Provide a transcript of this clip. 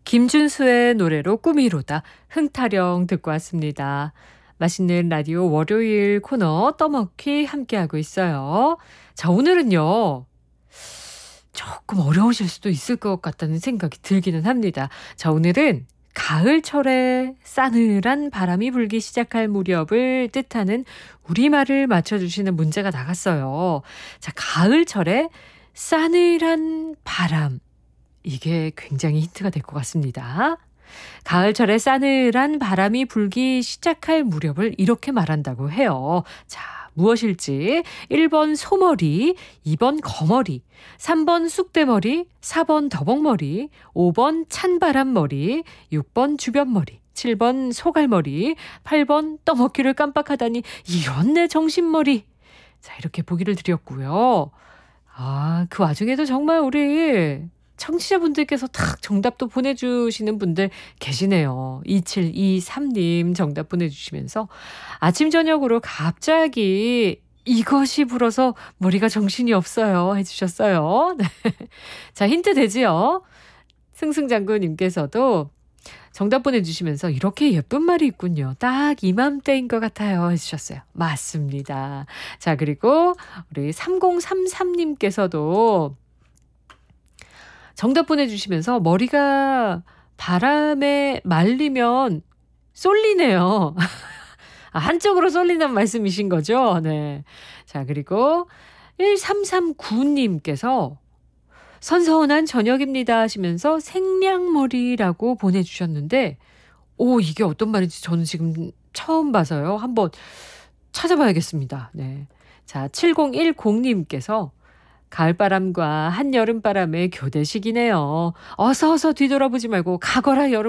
김준수의 노래로 꿈이로다 흥타령 듣고 왔습니다. 맛있는 라디오 월요일 코너 떠먹기 함께하고 있어요. 자, 오늘은요. 조금 어려우실 수도 있을 것 같다는 생각이 들기는 합니다. 자, 오늘은 가을철에 싸늘한 바람이 불기 시작할 무렵을 뜻하는 우리말을 맞춰주시는 문제가 나갔어요. 자, 가을철에 싸늘한 바람. 이게 굉장히 힌트가 될 것 같습니다. 가을철에 싸늘한 바람이 불기 시작할 무렵을 이렇게 말한다고 해요. 자, 무엇일지 1번 소머리, 2번 거머리, 3번 쑥대머리, 4번 더벅머리, 5번 찬바람머리, 6번 주변머리, 7번 소갈머리, 8번 떠먹기를 깜빡하다니 이런 내 정신머리. 자, 이렇게 보기를 드렸고요. 그 와중에도 정말 우리 청취자분들께서 탁 정답도 보내주시는 분들 계시네요. 2723님 정답 보내주시면서 아침 저녁으로 갑자기 이것이 불어서 머리가 정신이 없어요 해주셨어요. 네. 자, 힌트 되지요? 승승장구님께서도 정답 보내주시면서 이렇게 예쁜 말이 있군요. 딱 이맘때인 것 같아요 해주셨어요. 맞습니다. 자, 그리고 우리 3033님께서도 정답 보내주시면서 머리가 바람에 말리면 쏠리네요. 한쪽으로 쏠리는 말씀이신 거죠? 네. 자, 그리고 1339님께서 선선한 저녁입니다 하시면서 생량머리라고 보내주셨는데 이게 어떤 말인지 저는 지금 처음 봐서요. 한번 찾아봐야겠습니다. 네. 자, 7010님께서 가을바람과 한여름바람의 교대식이네요. 어서 뒤돌아보지 말고 가거라 여름.